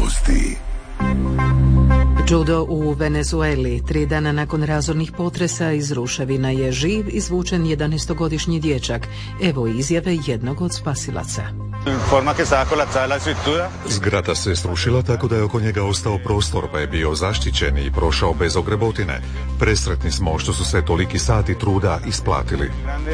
Novosti. Čudo u Venezueli. 3 dana nakon razornih potresa iz ruševina je živ izvučen 11-godišnji dječak. Evo izjave jednog od spasilaca. Zgrada se srušila tako da je oko njega ostao prostor, pa je bio zaštićen i prošao bez ogrebotine. Presretni smo što su se toliki sati truda isplatili.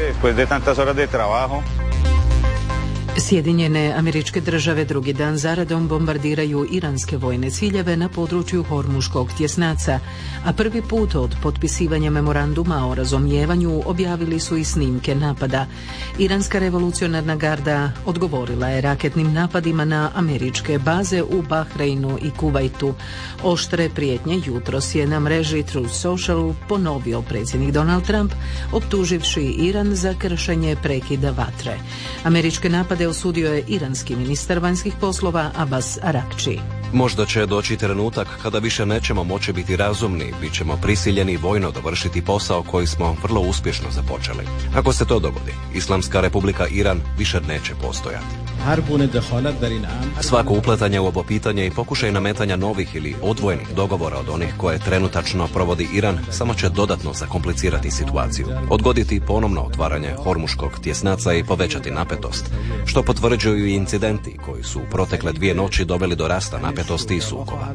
Sjedinjene Američke Države drugi dan zaredom bombardiraju iranske vojne ciljeve na području Hormuškog tjesnaca, a prvi put od potpisivanja memoranduma o razumijevanju objavili su i snimke napada. Iranska revolucionarna garda odgovorila je raketnim napadima na američke baze u Bahreinu i Kuvajtu. Oštre prijetnje jutros je na mreži Truth Socialu ponovio predsjednik Donald Trump, optuživši Iran za kršenje prekida vatre. Američke napade osudio je iranski ministar vanjskih poslova Abbas Arakči. Možda će doći trenutak kada više nećemo moći biti razumni, bit ćemo prisiljeni vojno dovršiti posao koji smo vrlo uspješno započeli. Ako se to dogodi, Islamska republika Iran više neće postojati. Svako upletanje u ovo pitanje i pokušaj nametanja novih ili odvojenih dogovora od onih koje trenutačno provodi Iran samo će dodatno zakomplicirati situaciju, odgoditi ponovno otvaranje Hormuškog tjesnaca i povećati napetost, što potvrđuju i incidenti koji su u protekle 2 noći doveli do rasta napetosti i sukoba.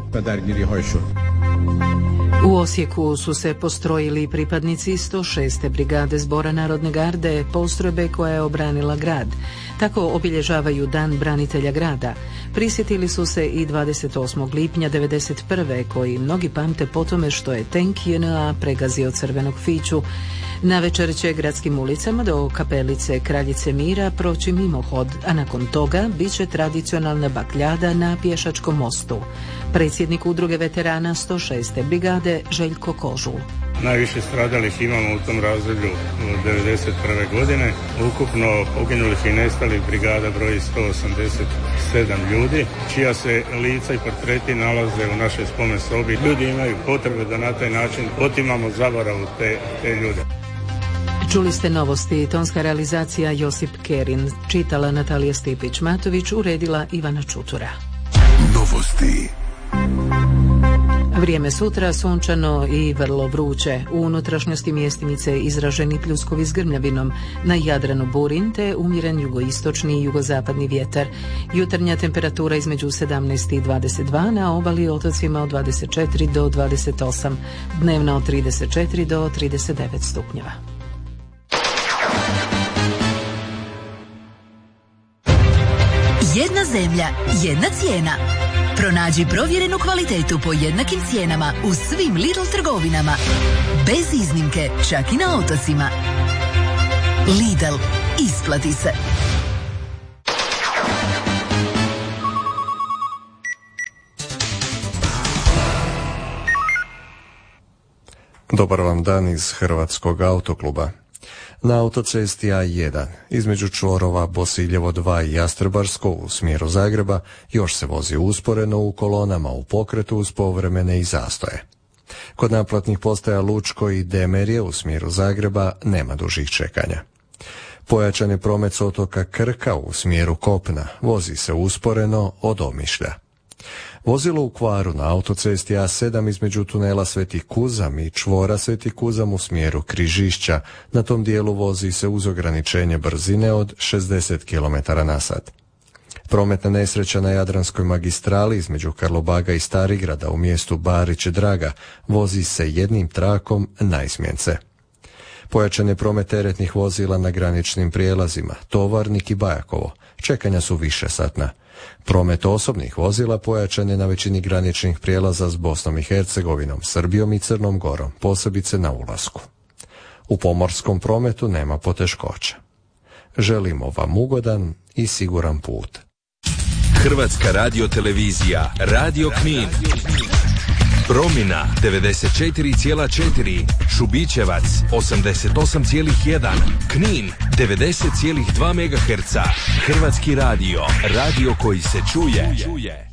U Osijeku su se postrojili pripadnici 106. brigade Zbora Narodne garde, postrojbe koja je obranila grad. Tako obilježavaju Dan branitelja grada. Prisjetili su se i 28. lipnja 1991. koji mnogi pamte po tome što je tenk JNA pregazio crvenog fiću. Navečer će gradskim ulicama do kapelice Kraljice Mira proći mimohod, a nakon toga bit će tradicionalna bakljada na Pješačkom mostu. Predsjednik udruge veterana 106. brigade Željko Kožul. Najviše stradalih imamo u tom razdoblju 1991. godine. Ukupno poginulih i nestalih brigada broji 187 ljudi, čija se lica i portreti nalaze u našoj spomen sobi. Ljudi imaju potrebe da na taj način otimamo zaboravu te ljude. Čuli ste novosti, tonska realizacija Josip Kerin, čitala Natalija Stipić-Matović, uredila Ivana Čutura. Novosti. Vrijeme sutra sunčano i vrlo vruće. U unutrašnjosti mjestimice izraženi pljuskovi s grmljavinom, na Jadranu burin te umjeren jugoistočni i jugozapadni vjetar. Jutarnja temperatura između 17 i 22, na obali i otocima od 24 do 28, dnevna od 34 do 39 stupnjeva. Jedna zemlja, jedna cijena. Pronađi provjerenu kvalitetu po jednakim cijenama u svim Lidl trgovinama. Bez iznimke, čak i na otocima. Lidl, isplati se. Dobar vam dan iz Hrvatskog autokluba. Na autocesti A1, između čvorova Bosiljevo 2 i Jastrebarsko u smjeru Zagreba, još se vozi usporeno u kolonama u pokretu uz povremene i zastoje. Kod naplatnih postaja Lučko i Demerje u smjeru Zagreba nema dužih čekanja. Pojačan je promet s otoka Krka u smjeru kopna, vozi se usporeno od Omišlja. Vozilo u kvaru na autocesti A7 između tunela Sveti Kuzam i čvora Sveti Kuzam u smjeru Križišća. Na tom dijelu vozi se uz ograničenje brzine od 60 km/h. Prometna nesreća na Jadranskoj magistrali između Karlobaga i Starigrada u mjestu Barić Draga vozi se jednim trakom naizmjence. Pojačan je promet teretnih vozila na graničnim prijelazima Tovarnik i Bajakovo. Čekanja su višesatna. Promet osobnih vozila pojačan je na većini graničnih prijelaza s Bosnom i Hercegovinom, Srbijom i Crnom Gorom, posebice na ulasku. U pomorskom prometu nema poteškoća. Želimo vam ugodan i siguran put. Hrvatska radiotelevizija, Radio Knin. Promina 94,4, Šubićevac 88,1, Knin 90,2 MHz. Hrvatski radio, radio koji se čuje.